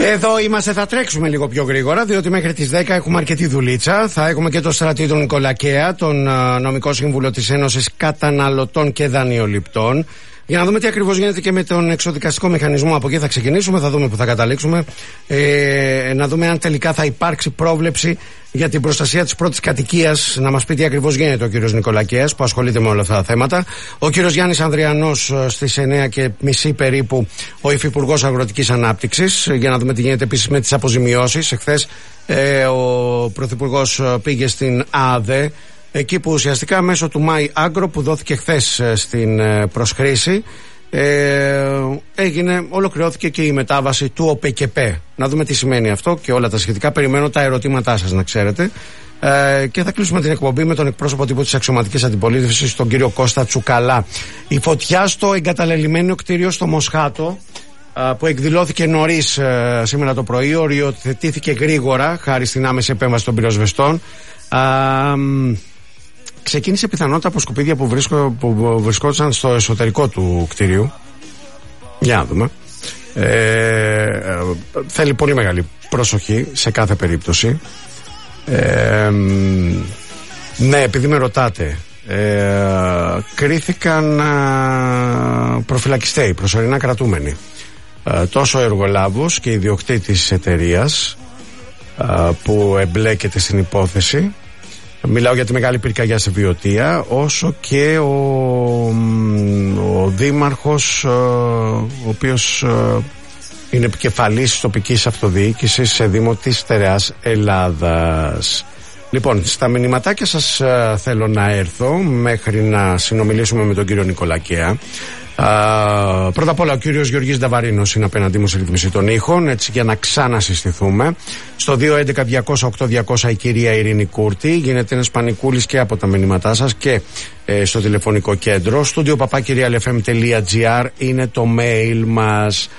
Εδώ είμαστε, θα τρέξουμε λίγο πιο γρήγορα, διότι μέχρι τις 10 έχουμε αρκετή δουλίτσα. Θα έχουμε και τον Στρατή τον Νικολακέα, τον νομικό σύμβουλο της Ένωσης Καταναλωτών και Δανειοληπτών, για να δούμε τι ακριβώς γίνεται και με τον εξοδικαστικό μηχανισμό. Από εκεί θα ξεκινήσουμε, θα δούμε που θα καταλήξουμε. Να δούμε αν τελικά θα υπάρξει πρόβλεψη για την προστασία της πρώτης κατοικίας. Να μας πει τι ακριβώς γίνεται ο κύριος Νικολακέας, που ασχολείται με όλα αυτά τα θέματα. Ο κύριος Γιάννης Ανδριανός στις 9:30 περίπου, ο Υφυπουργός Αγροτικής Ανάπτυξης, για να δούμε τι γίνεται επίσης με τις αποζημιώσεις. Εχθές ο Πρωθυπουργός πήγε στην ΑΔΕ, εκεί που ουσιαστικά μέσω του My Agro, που δόθηκε χθες στην προσχρήση, ολοκληρώθηκε και η μετάβαση του ΟΠΕΚΕΠΕ. Να δούμε τι σημαίνει αυτό και όλα τα σχετικά. Περιμένω τα ερωτήματά σας, να ξέρετε. Και θα κλείσουμε την εκπομπή με τον εκπρόσωπο τύπου της αξιωματικής αντιπολίτευσης, τον κύριο Κώστα Τσουκαλά. Η φωτιά στο εγκαταλελειμμένο κτίριο στο Μοσχάτο, που εκδηλώθηκε νωρίς σήμερα το πρωί, οριοθετήθηκε γρήγορα χάρη στην άμεση επέμβαση των πυροσβεστών. Ξεκίνησε πιθανότητα από σκουπίδια που βρισκόντουσαν στο εσωτερικό του κτίριου. Για να δούμε. Θέλει πολύ μεγάλη προσοχή σε κάθε περίπτωση. Ναι, επειδή με ρωτάτε, κρίθηκαν προφυλακιστέοι, προσωρινά κρατούμενοι. Τόσο ο εργολάβος και ιδιοκτήτης της εταιρείας που εμπλέκεται στην υπόθεση, μιλάω για τη μεγάλη πυρκαγιά σε Βιωτία, όσο και ο δήμαρχος, ο οποίος είναι επικεφαλής της τοπικής αυτοδιοίκησης σε δήμο της Στερεάς Ελλάδας. Λοιπόν, στα μηνυματάκια σας θέλω να έρθω μέχρι να συνομιλήσουμε με τον κύριο Νικολακέα. Πρώτα απ' όλα ο κύριος Γεωργής Νταβαρίνος είναι απέναντί μου σε ρύθμιση των ήχων, έτσι, για να ξανασυστηθούμε. Στο 211-200-8200 η κυρία Ειρήνη Κούρτη. Γίνεται ένας πανικούλης και από τα μηνύματά σας και στο τηλεφωνικό κέντρο. studio@realfm.gr είναι το mail μας.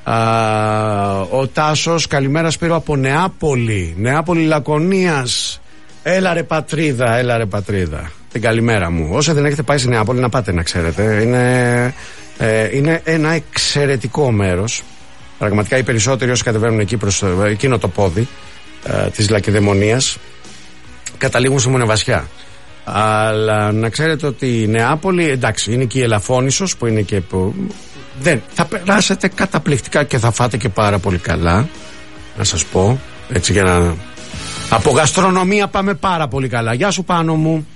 Ο Τάσος, καλημέρα Σπύρο από Νεάπολη Λακωνίας. Έλα ρε πατρίδα. Την καλημέρα μου. Όσοι δεν έχετε πάει στη Νεάπολη, να πάτε, να ξέρετε. Είναι ένα εξαιρετικό μέρος. Πραγματικά οι περισσότεροι όσοι κατεβαίνουν εκεί προς εκείνο το πόδι της Λακεδαιμονίας καταλήγουν σε Μονεβασιά. Αλλά να ξέρετε ότι η Νεάπολη, εντάξει, είναι και η Ελαφώνησος που είναι και που θα περάσετε καταπληκτικά και θα φάτε και πάρα πολύ καλά. Να σας πω, έτσι, για να... Από γαστρονομία πάμε πάρα πολύ καλά. Γεια σου Πάνο μου.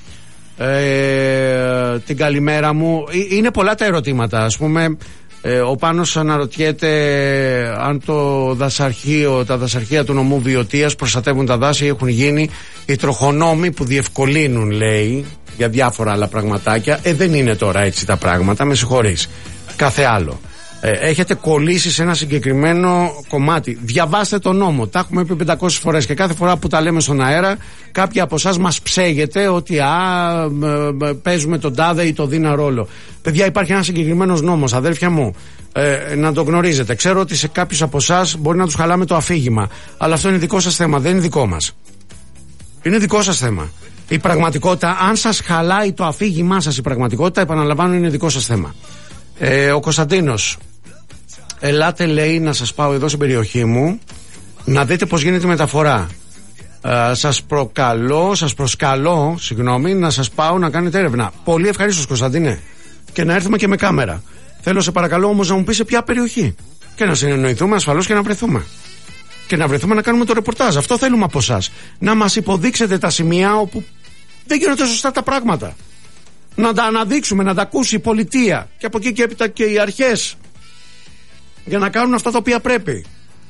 Την καλημέρα μου. Είναι πολλά τα ερωτήματα. Ας πούμε, ο Πάνος αναρωτιέται αν τα δασαρχεία του νομού Βιωτίας προστατεύουν τα δάση. Έχουν γίνει οι τροχονόμοι που διευκολύνουν, λέει, για διάφορα άλλα πραγματάκια. Δεν είναι τώρα έτσι τα πράγματα, με συγχωρείς. Κάθε άλλο. Έχετε κολλήσει σε ένα συγκεκριμένο κομμάτι. Διαβάστε τον νόμο. Τα έχουμε πει 500 φορές και κάθε φορά που τα λέμε στον αέρα, κάποιοι από εσάς μας ψέγεται ότι παίζουμε τον τάδε ή το δίνα ρόλο. Παιδιά, υπάρχει ένας συγκεκριμένος νόμος, αδέρφια μου. Να το γνωρίζετε. Ξέρω ότι σε κάποιους από εσάς μπορεί να τους χαλάμε το αφήγημα. Αλλά αυτό είναι δικό σας θέμα, δεν είναι δικό μας. Είναι δικό σας θέμα. Η πραγματικότητα, αν σας χαλάει το αφήγημά σας, η πραγματικότητα, επαναλαμβάνω, είναι δικό σας θέμα. Ο Κωνσταντίνος, ελάτε, λέει, να σας πάω εδώ στην περιοχή μου να δείτε πως γίνεται η μεταφορά. Σας προσκαλώ, να σας πάω να κάνετε έρευνα. Πολύ ευχαρίστως, Κωνσταντίνε, και να έρθουμε και με κάμερα. Θέλω, σε παρακαλώ, όμως, να μου πεις σε ποια περιοχή και να συνεννοηθούμε ασφαλώς και να βρεθούμε. Και να βρεθούμε να κάνουμε το ρεπορτάζ. Αυτό θέλουμε από εσάς. Να μας υποδείξετε τα σημεία όπου δεν γίνονται σωστά τα πράγματα. Να τα αναδείξουμε, να τα ακούσει η πολιτεία και από εκεί και έπειτα και οι αρχές, για να κάνουν αυτά τα οποία πρέπει.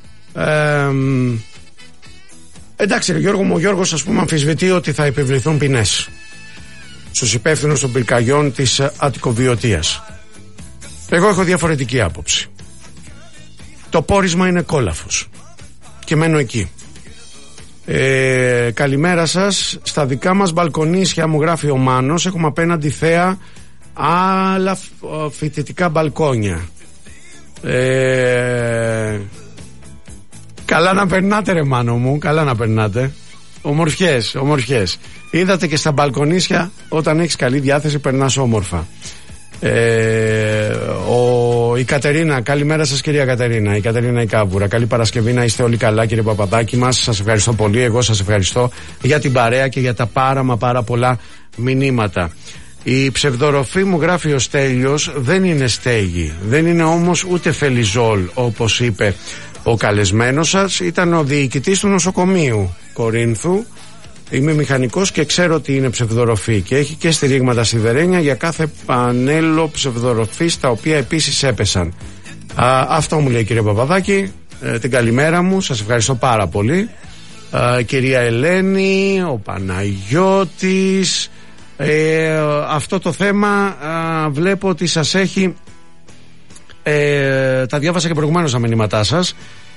Εντάξει, Γιώργο μου, ο Γιώργος, ας πούμε, αμφισβητεί ότι θα επιβληθούν ποινές στους υπεύθυνους των πυρκαγιών της Αττικοβιωτίας. Εγώ έχω διαφορετική άποψη. Το πόρισμα είναι κόλαφος και μένω εκεί. Καλημέρα σας. Στα δικά μας μπαλκονίσια, μου γράφει ο Μάνος, έχουμε απέναντι θέα άλλα φοιτητικά μπαλκόνια. Καλά να περνάτε, ρε Μάνο μου, καλά να περνάτε. Ομορφιές. Είδατε και στα μπαλκονίσια, όταν έχεις καλή διάθεση περνάς όμορφα. Ο Η Κατερίνα, καλημέρα σας κυρία Κατερίνα. Η Κατερίνα η Κάβουρα. Καλή Παρασκευή, να είστε όλοι καλά κύριε Παπαδάκη μας. Σας ευχαριστώ πολύ. Εγώ σας ευχαριστώ για την παρέα και για τα πάρα πολλά μηνύματα. Η ψευδοροφή, μου γράφει ο Στέλιος, δεν είναι στέγη. Δεν είναι όμως ούτε φελιζόλ όπως είπε ο καλεσμένος σας. Ήταν ο διοικητής του νοσοκομείου Κορίνθου. Είμαι μηχανικός και ξέρω ότι είναι ψευδοροφή και έχει και στηρίγματα σιδερένια για κάθε πανέλο ψευδοροφής, τα οποία επίσης έπεσαν. Αυτό μου λέει κύριε Παπαδάκη. Την καλημέρα μου, σας ευχαριστώ πάρα πολύ. Κυρία Ελένη, ο Παναγιώτης, αυτό το θέμα βλέπω ότι σας έχει, τα διάβασα και προηγουμένως τα μηνύματά σας.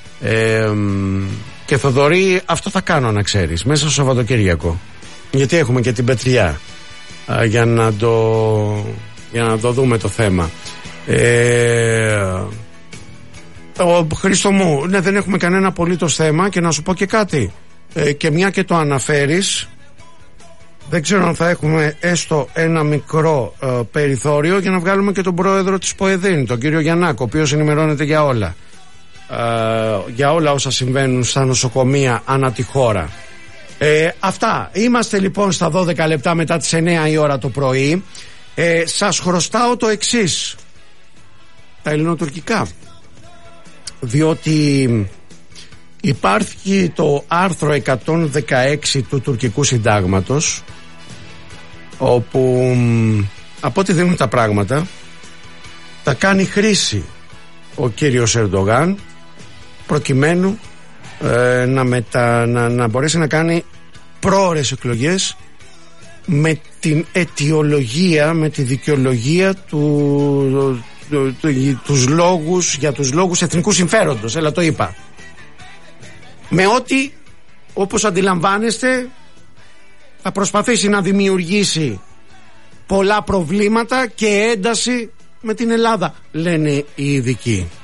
Και Θοδωρή, αυτό θα κάνω να ξέρεις μέσα στο Σαββατοκύριακο, γιατί έχουμε και την Πετριά για να το δούμε το θέμα. Χρήστο μου, ναι, δεν έχουμε κανένα απολύτως θέμα. Και να σου πω και κάτι, και μια και το αναφέρεις, δεν ξέρω αν θα έχουμε έστω ένα μικρό περιθώριο για να βγάλουμε και τον πρόεδρο της ΠΟΕΔΗΝ, τον κύριο Γιαννάκο, ο οποίος ενημερώνεται για όλα. Για όλα όσα συμβαίνουν στα νοσοκομεία ανά τη χώρα. Αυτά. Είμαστε λοιπόν στα 12 λεπτά μετά τις 9 η ώρα το πρωί. Σας χρωστάω το εξής, τα ελληνοτουρκικά, διότι υπάρχει το άρθρο 116 του τουρκικού συντάγματος, όπου από ό,τι δίνουν τα πράγματα θα κάνει χρήση ο κύριος Ερντογάν προκειμένου να μπορέσει να κάνει πρόωρες εκλογές με την αιτιολογία, με τη δικαιολογία για τους λόγους εθνικού συμφέροντος. Έλα, το είπα. Με ό,τι, όπως αντιλαμβάνεστε, θα προσπαθήσει να δημιουργήσει πολλά προβλήματα και ένταση με την Ελλάδα, λένε οι ειδικοί.